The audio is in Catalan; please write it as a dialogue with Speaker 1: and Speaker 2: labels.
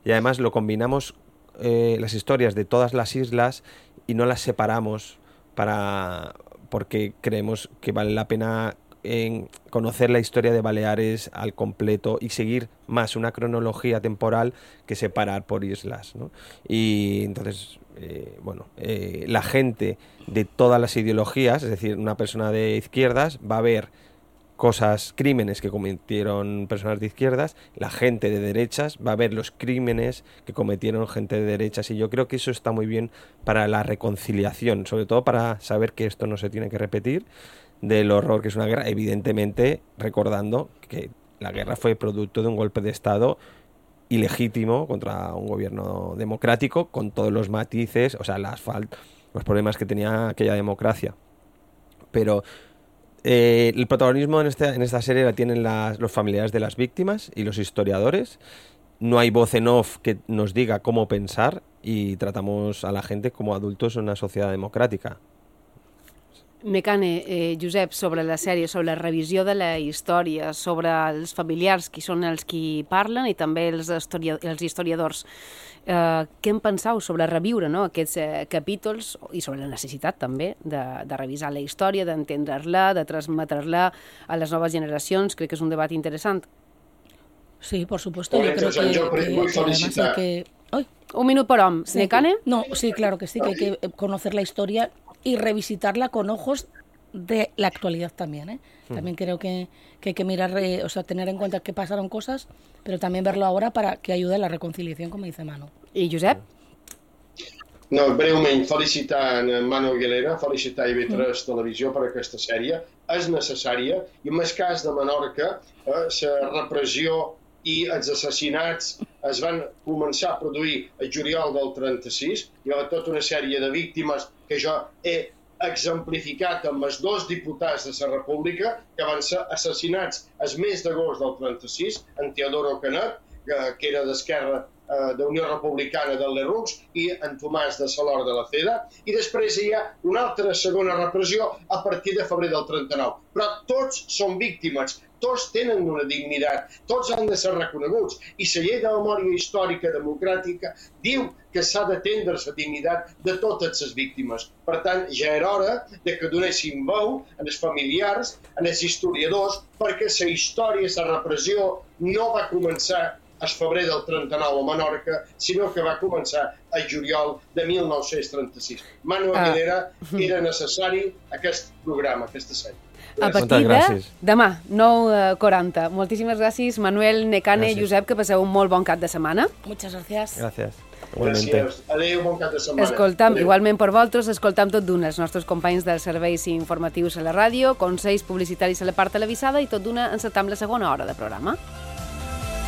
Speaker 1: y además lo combinamos las historias de todas las islas y no las separamos porque creemos que vale la pena conocer la historia de Baleares al completo y seguir más una cronología temporal que separar por islas, ¿no? Y entonces, la gente de todas las ideologías, es decir, una persona de izquierdas va a ver crímenes que cometieron personas de izquierdas, la gente de derechas va a ver los crímenes que cometieron gente de derechas, y yo creo que eso está muy bien para la reconciliación, sobre todo para saber que esto no se tiene que repetir, del horror que es una guerra, evidentemente recordando que la guerra fue producto de un golpe de Estado ilegítimo contra un gobierno democrático, con todos los matices, o sea, los problemas que tenía aquella democracia. Pero el protagonismo en esta serie la tienen los familiares de las víctimas y los historiadores. No hay voz en off que nos diga cómo pensar, y tratamos a la gente como adultos en una sociedad democrática.
Speaker 2: Nekane, Josep, sobre la sèrie, sobre la revisió de la història, sobre els familiars, qui són els qui parlen, i també els historiadors. Què en penseu sobre reviure, no, aquests capítols, i sobre la necessitat també de revisar la història, d'entendre-la, de transmetre-la a les noves generacions? Crec que és un debat interessant.
Speaker 3: Sí, por supuesto. Yo creo que
Speaker 2: Un minut por hom.
Speaker 3: Sí,
Speaker 2: Nekane?
Speaker 3: No, sí, claro que sí, que hay que conocer la historia y revisitarla con ojos de la actualidad también, ¿eh? También creo que hay que mirar, tener en cuenta que pasaron cosas, pero también verlo ahora para que ayude a la reconciliación, como dice Manu.
Speaker 2: I Josep?
Speaker 4: No, breument, felicitar en Manu Aguilera, felicitar IB3 Televisió per aquesta sèrie. És necessària, i en el cas de Menorca, la repressió i els assassinats es van començar a produir el juliol del 36. Hi va haver tota una sèrie de víctimes que jo he exemplificat amb els dos diputats de la República que van ser assassinats el mes d'agost del 36, en Teodoro Canet, que era d'Esquerra d'Unió Republicana del Lerroux, i en Tomàs de Salor de la Ceda, i després hi ha una altra segona repressió a partir de febrer del 39. Però tots són víctimes, tots tenen una dignitat, tots han de ser reconeguts, i la llei de memòria històrica democràtica diu que s'ha d'atendre la dignitat de totes les víctimes. Per tant, ja era hora de que donéssim veu als familiars, als historiadors, perquè la història, la repressió, no va començar el febrer del 39 a Menorca, sinó que va començar el juliol de 1936. Manu Aguilera, era necessari aquest programa, aquesta sèrie.
Speaker 2: A partir de demà, 9:40. Moltíssimes gràcies, Manuel, Nekane, Josep, que passeu un molt bon cap de setmana.
Speaker 3: Muchas gracias.
Speaker 1: Gràcies.
Speaker 4: Gràcies. Adéu, bon cap de setmana.
Speaker 2: Escoltam, igualment per vosaltres, escoltam tot d'una els nostres companys dels serveis informatius a la ràdio, consells publicitaris a la part televisada, i tot d'una encetam la segona hora de programa.